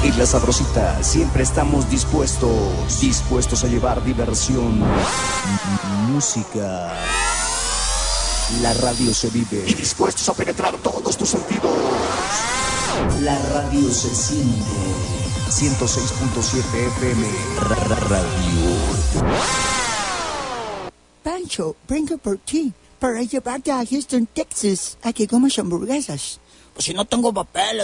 En La Sabrosita siempre estamos dispuestos a llevar diversión, música. La radio se vive y dispuestos a penetrar todos tus sentidos. La radio se siente. 106.7 FM Radio. Pancho, vengo por ti para llevarte a Houston, Texas, a que comas hamburguesas. Pues si no tengo papeles.